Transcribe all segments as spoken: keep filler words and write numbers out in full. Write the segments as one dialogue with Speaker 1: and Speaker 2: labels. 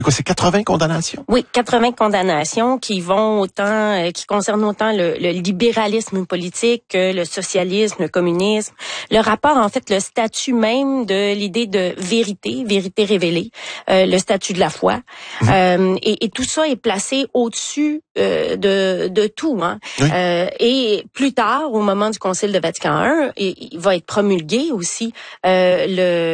Speaker 1: Quoi, c'est quatre-vingts condamnations?
Speaker 2: Oui, quatre-vingts condamnations qui vont autant, euh, qui concernent autant le, le libéralisme politique que le socialisme, le communisme. Le rapport, en fait, le statut même de l'idée de vérité, vérité révélée, euh, le statut de la foi. Mmh. Euh, et, et tout ça est placé au-dessus euh, de, de tout. Hein. Oui. Euh, et plus tard, au moment du Concile de Vatican un, il, il va être promulgué aussi euh,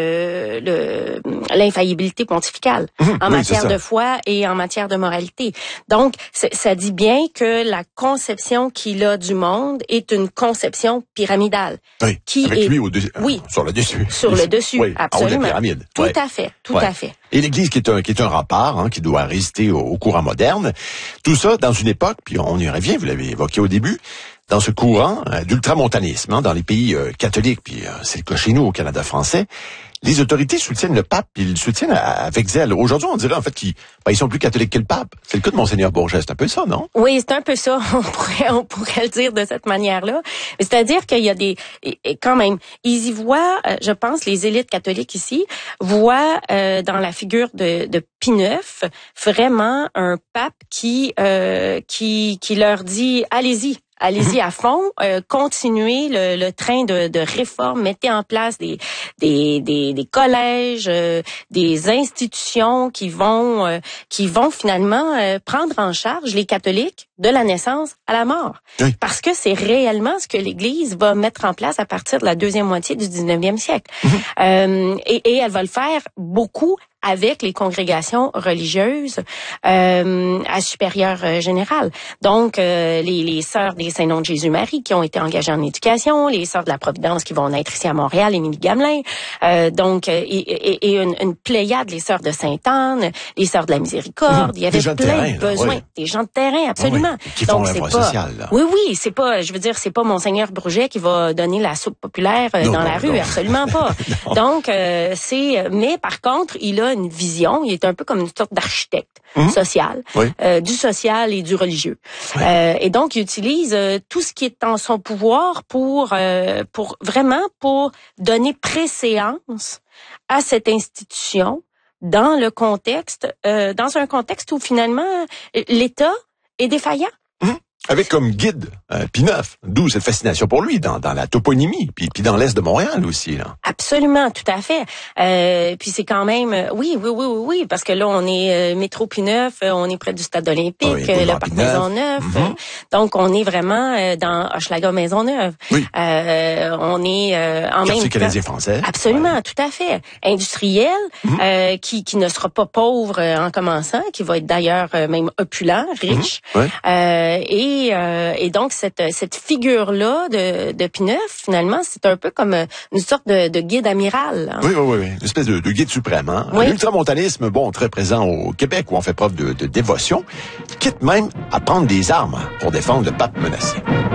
Speaker 2: le, le l'infaillibilité pontificale mmh. en oui, matière de foi et en matière de moralité. Donc, ça dit bien que la conception qu'il a du monde est une conception pyramidale.
Speaker 1: Oui, qui avec est, lui au dessus. Oui, sur le dessus.
Speaker 2: Sur le dessus, oui, absolument.
Speaker 1: En haut de la pyramide.
Speaker 2: Tout
Speaker 1: ouais.
Speaker 2: à fait, tout
Speaker 1: ouais.
Speaker 2: à fait.
Speaker 1: Et l'Église qui est un qui est un rempart, hein, qui doit résister au, au courant moderne. Tout ça dans une époque, puis on y revient, vous l'avez évoqué au début, dans ce courant euh, d'ultramontanisme, hein, dans les pays euh, catholiques, puis euh, c'est le cas chez nous au Canada français. Les autorités soutiennent le pape, ils le soutiennent avec zèle. Aujourd'hui, on dirait en fait qu'ils ben, ils sont plus catholiques que le pape. C'est le cas de Monseigneur Bourget, c'est un peu ça, non?
Speaker 2: Oui, c'est un peu ça. On pourrait, on pourrait le dire de cette manière-là. C'est-à-dire qu'il y a des, quand même, ils y voient, je pense, les élites catholiques ici voient euh, dans la figure de, de Pie neuf vraiment un pape qui, euh, qui, qui leur dit, allez-y. Allez-y à fond, euh, continuez le, le train de, de réforme, mettez en place des des des, des collèges, euh, des institutions qui vont euh, qui vont finalement euh, prendre en charge les catholiques de la naissance à la mort, oui. Parce que c'est réellement ce que l'Église va mettre en place à partir de la deuxième moitié du dix-neuvième siècle, mmh. euh, et, et elle va le faire beaucoup avec les congrégations religieuses euh, à supérieur euh, général. Donc, euh, les, les sœurs des Saint-Nom de Jésus-Marie qui ont été engagées en éducation, les sœurs de la Providence qui vont naître ici à Montréal, Émilie Gamelin, euh, donc, et, et, et une, une pléiade, les sœurs de Sainte-Anne, les sœurs de la Miséricorde. Mmh, il y avait plein de, terrain, de besoins. Oui. Des gens de terrain, absolument.
Speaker 1: Ah oui, qui font l'œuvre sociale. Là.
Speaker 2: Oui, oui, c'est pas, je veux dire, c'est pas Monseigneur Bourget qui va donner la soupe populaire euh, non, dans non, la rue, non. Absolument pas. Donc, euh, c'est, mais par contre, il a une vision, il est un peu comme une sorte d'architecte mmh. social, oui. euh, du social et du religieux. Oui. Euh, et donc, il utilise euh, tout ce qui est en son pouvoir pour, euh, pour vraiment pour donner préséance à cette institution dans le contexte, euh, dans un contexte où finalement l'État est défaillant.
Speaker 1: Mmh. Avec comme guide euh, Pie neuf, d'où cette fascination pour lui dans, dans la toponymie, puis, puis dans l'est de Montréal aussi. Là.
Speaker 2: Absolument, tout à fait. Euh, puis c'est quand même, oui, oui, oui, oui, oui, parce que là on est euh, métro Pie neuf, euh, on est près du stade olympique, oui, euh, le parc Maisonneuve, mm-hmm. euh, donc on est vraiment euh, dans Hochelaga Maisonneuve. Oui. Euh, on est euh, en
Speaker 1: quartier
Speaker 2: même
Speaker 1: canadien français.
Speaker 2: Absolument, ouais. Tout à fait. Industriel, mm-hmm. euh, qui qui ne sera pas pauvre euh, en commençant, qui va être d'ailleurs euh, même opulent, riche, mm-hmm. ouais. euh, et Et, euh, et donc cette cette figure là de de Pie neuf finalement c'est un peu comme une sorte de, de guide amiral. Hein.
Speaker 1: Oui oui oui, une espèce de, de guide suprême. Hein? Oui. L'ultramontanisme, bon, très présent au Québec où on fait preuve de, de dévotion, quitte même à prendre des armes pour défendre le pape menacé.